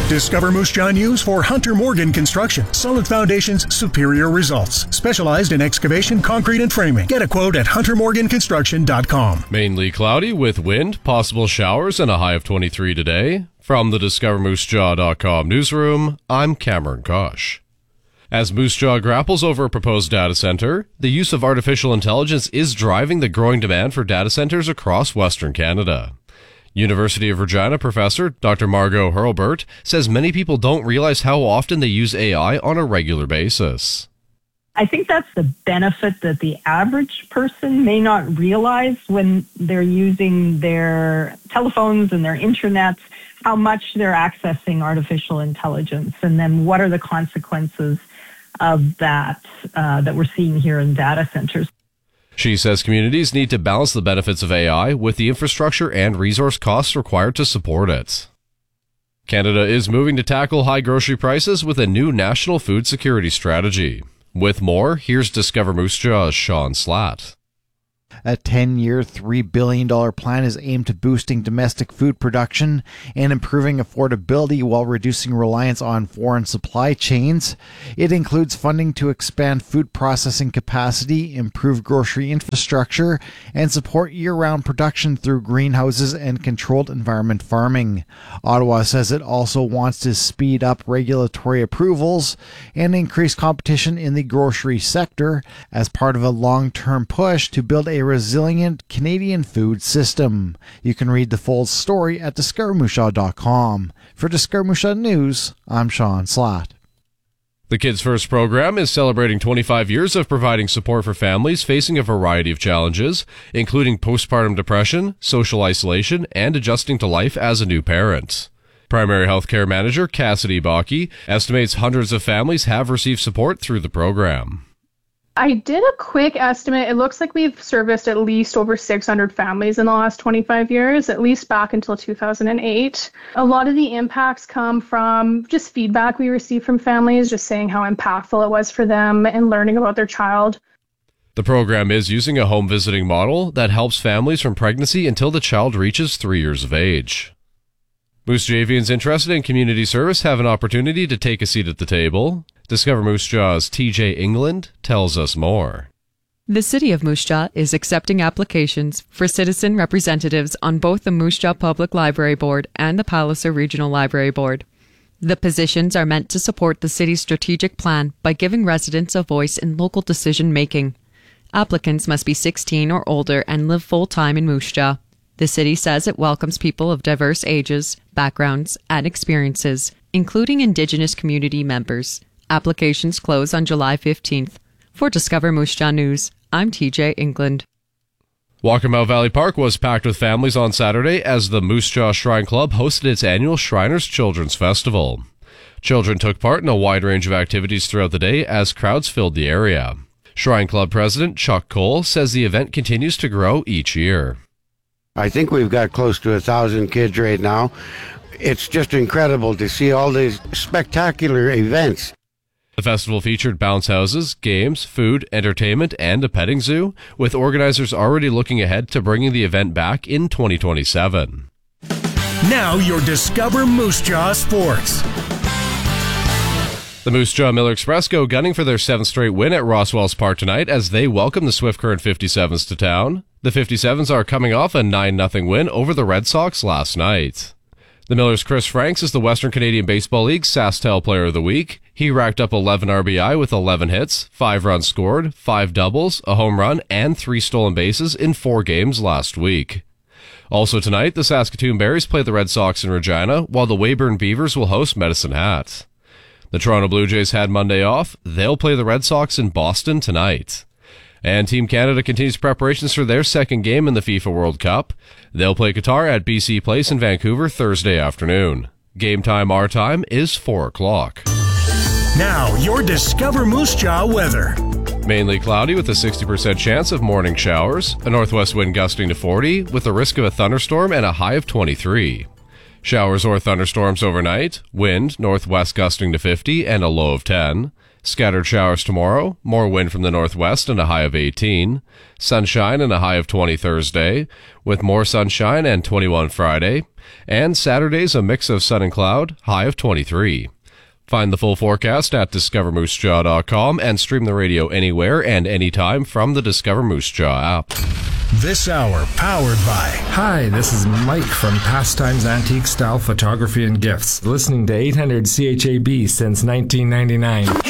Discover Moose Jaw News for Hunter Morgan Construction. Solid foundations, superior results. Specialized in excavation, concrete, and framing. Get a quote at huntermorganconstruction.com. Mainly cloudy with wind, possible showers, and a high of 23 today. From the DiscoverMooseJaw.com newsroom, I'm Cameron Kosh. As Moose Jaw grapples over a proposed data center, the use of artificial intelligence is driving the growing demand for data centers across Western Canada. University of Regina professor Dr. Margot Hurlbert says many people don't realize how often they use AI on a regular basis. I think that's the benefit that the average person may not realize when they're using their telephones and their internet, how much they're accessing artificial intelligence, and then what are the consequences of that that we're seeing here in data centers. She says communities need to balance the benefits of AI with the infrastructure and resource costs required to support it. Canada is moving to tackle high grocery prices with a new national food security strategy. With more, here's Discover Moose Jaw's Sean Slatt. A 10-year, $3 billion plan is aimed to boosting domestic food production and improving affordability while reducing reliance on foreign supply chains. It includes funding to expand food processing capacity, improve grocery infrastructure, and support year-round production through greenhouses and controlled environment farming. Ottawa says it also wants to speed up regulatory approvals and increase competition in the grocery sector as part of a long-term push to build a resilient Canadian food system. You can read the full story at DiscoverMooseJaw.com. For Discover Moose Jaw News, I'm Sean Slatt. The Kids First program is celebrating 25 years of providing support for families facing a variety of challenges, including postpartum depression, social isolation, and adjusting to life as a new parent. Primary Healthcare Manager Cassidy Bakke estimates hundreds of families have received support through the program. I did a quick estimate. It looks like we've serviced at least over 600 families in the last 25 years, at least back until 2008. A lot of the impacts come from just feedback we receive from families, just saying how impactful it was for them and learning about their child. The program is using a home visiting model that helps families from pregnancy until the child reaches 3 years of age. Moose Javians interested in community service have an opportunity to take a seat at the table. Discover Moose Jaw's TJ England tells us more. The City of Moose Jaw is accepting applications for citizen representatives on both the Moose Jaw Public Library Board and the Palliser Regional Library Board. The positions are meant to support the city's strategic plan by giving residents a voice in local decision-making. Applicants must be 16 or older and live full-time in Moose Jaw. The city says it welcomes people of diverse ages, backgrounds, and experiences, including Indigenous community members. Applications close on July 15th. For Discover Moose Jaw News, I'm TJ England. Walkabout Valley Park was packed with families on Saturday as the Moose Jaw Shrine Club hosted its annual Shriners Children's Festival. Children took part in a wide range of activities throughout the day as crowds filled the area. Shrine Club President Chuck Cole says the event continues to grow each year. I think we've got close to 1,000 kids right now. It's just incredible to see all these spectacular events. The festival featured bounce houses, games, food, entertainment, and a petting zoo, with organizers already looking ahead to bringing the event back in 2027. Now your Discover Moose Jaw Sports. The Moose Jaw Miller Express go gunning for their 7th straight win at Rosswells Park tonight as they welcome the Swift Current 57s to town. The 57s are coming off a 9-0 win over the Red Sox last night. The Millers' Chris Franks is the Western Canadian Baseball League SaskTel Player of the Week. He racked up 11 RBI with 11 hits, 5 runs scored, 5 doubles, a home run, and 3 stolen bases in 4 games last week. Also tonight, the Saskatoon Berries play the Red Sox in Regina, while the Weyburn Beavers will host Medicine Hat. The Toronto Blue Jays had Monday off. They'll play the Red Sox in Boston tonight. And Team Canada continues preparations for their second game in the FIFA World Cup. They'll play Qatar at BC Place in Vancouver Thursday afternoon. Game time, our time, is 4 o'clock. Now, your Discover Moose Jaw weather. Mainly cloudy with a 60% chance of morning showers, a northwest wind gusting to 40 with a risk of a thunderstorm and a high of 23. Showers or thunderstorms overnight, wind northwest gusting to 50 and a low of 10. Scattered showers tomorrow, more wind from the northwest and a high of 18. Sunshine and a high of 20 Thursday, with more sunshine and 21 Friday. And Saturday's a mix of sun and cloud, high of 23. Find the full forecast at discovermoosejaw.com and stream the radio anywhere and anytime from the Discover Moose Jaw app. This hour powered by... Hi, this is Mike from Pastimes Antique Style Photography and Gifts, listening to 800 CHAB since 1999.